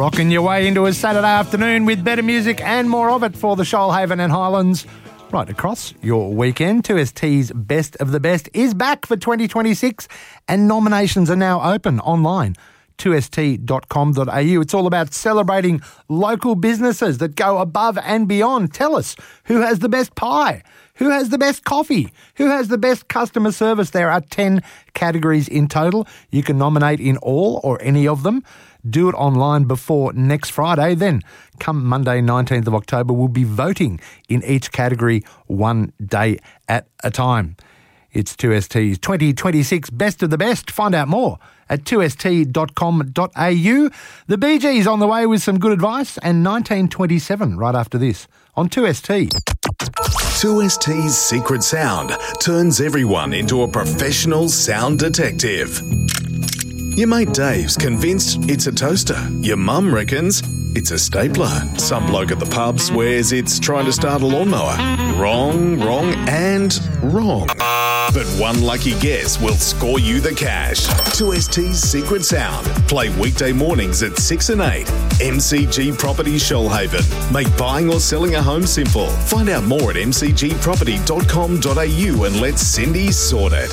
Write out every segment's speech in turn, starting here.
Rocking your way into a Saturday afternoon with better music and more of it for the Shoalhaven and Highlands. Right across your weekend, 2ST's Best of the Best is back for 2026 and nominations are now open online. 2st.com.au. It's all about celebrating local businesses that go above and beyond. Tell us, who has the best pie? Who has the best coffee? Who has the best customer service? There are 10 categories in total. You can nominate in all or any of them. Do it online before next Friday. Then, come Monday, 19th of October, we'll be voting in each category one day at a time. It's 2ST's 2026 Best of the Best. Find out more at 2st.com.au. The Bee Gees on the way with some good advice and 1927 right after this on 2ST. 2ST's Secret Sound turns everyone into a professional sound detective. Your mate Dave's convinced it's a toaster. Your mum reckons it's a stapler. Some bloke at the pub swears it's trying to start a lawnmower. Wrong, and wrong. But one lucky guess will score you the cash. 2ST's Secret Sound. Play weekday mornings at 6 and 8. MCG Property Shoalhaven. Make buying or selling a home simple. Find out more at mcgproperty.com.au and let Cindy sort it.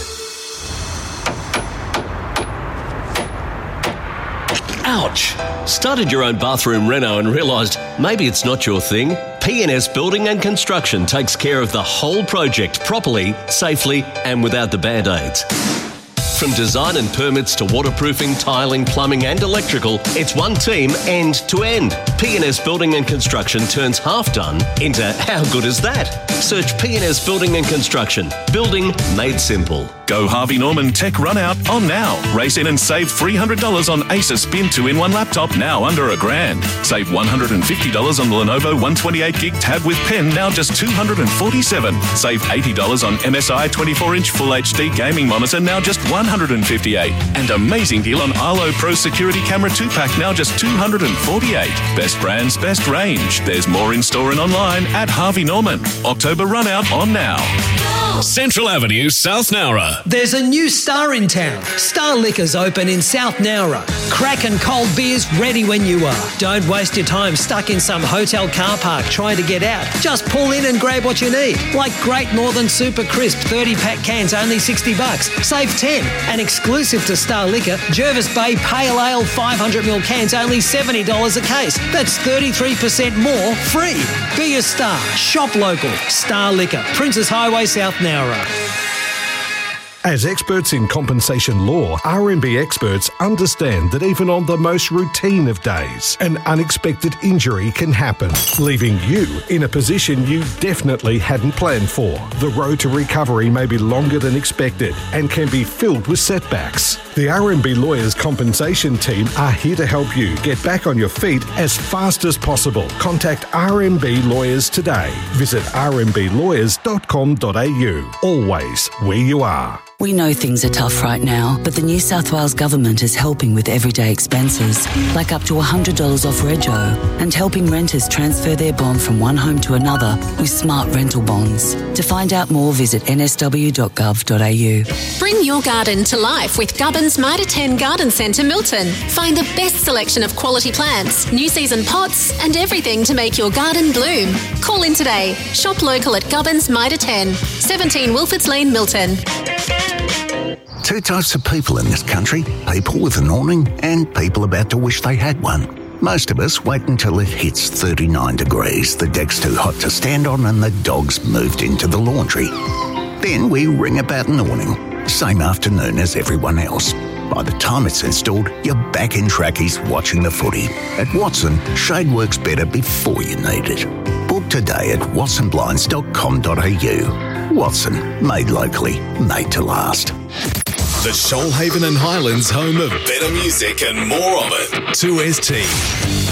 Ouch! Started your own bathroom reno and realised maybe it's not your thing? PNS Building and Construction takes care of the whole project properly, safely and without the band-aids. From design and permits to waterproofing, tiling, plumbing and electrical, it's one team end to end. PNS Building and Construction turns half done into how good is that? Search PNS Building and Construction. Building made simple. Go Harvey Norman Tech Run Out on now. Race in and save $300 on Acer Spin 2-in-1 laptop, now under $1,000. Save $150 on the Lenovo 128GB tab with pen, now just $247. Save $80 on MSI 24-inch Full HD gaming monitor, now just $158. And amazing deal on Arlo Pro Security Camera 2-pack, now just $248. Best brands, best range. There's more in store and online at Harvey Norman. October Run Out on now. Central Avenue, South Nowra. There's a new Star in town. Star Liquor's open in South Nowra. Crack and cold beers ready when you are. Don't waste your time stuck in some hotel car park trying to get out. Just pull in and grab what you need. Like Great Northern Super Crisp 30-pack cans, only $60. Save 10. And exclusive to Star Liquor, Jervis Bay Pale Ale 500ml cans, only $70 a case. That's 33% more free. Be a star. Shop local. Star Liquor. Princes Highway, South Nowra. As experts in compensation law, RMB experts understand that even on the most routine of days, an unexpected injury can happen, leaving you in a position you definitely hadn't planned for. The road to recovery may be longer than expected and can be filled with setbacks. The RMB Lawyers Compensation Team are here to help you get back on your feet as fast as possible. Contact RMB Lawyers today. Visit rmblawyers.com.au. Always where you are. We know things are tough right now, but the New South Wales Government is helping with everyday expenses, like up to $100 off rego, and helping renters transfer their bond from one home to another with smart rental bonds. To find out more, visit nsw.gov.au. Bring your garden to life with Gubbins Mitre 10 Garden Centre, Milton. Find the best selection of quality plants, new season pots, and everything to make your garden bloom. Call in today. Shop local at Gubbins Mitre 10, 17 Wilfords Lane, Milton. Two types of people in this country, people with an awning and people about to wish they had one. Most of us wait until it hits 39 degrees, the deck's too hot to stand on and the dog's moved into the laundry. Then we ring about an awning, same afternoon as everyone else. By the time it's installed, you're back in trackies watching the footy. At Watson, shade works better before you need it. Book today at watsonblinds.com.au. Watson, made locally, made to last. The Shoalhaven and Highlands home of better music and more of it. 2ST.